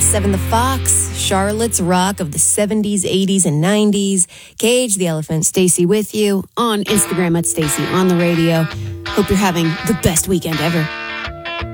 7 The Fox, Charlotte's Rock of the 70s, 80s, and 90s. Cage the Elephant, Stacy with you on Instagram at Stacy on the radio. Hope you're having the best weekend ever.